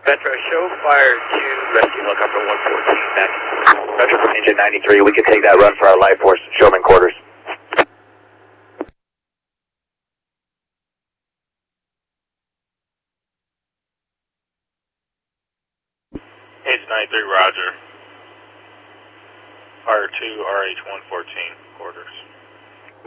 Metro, show fire to rescue helicopter 114 back. Metro from engine 93, we can take that run for our life force, showman quarters. Engine 93, roger. Fire to RH 114, quarters.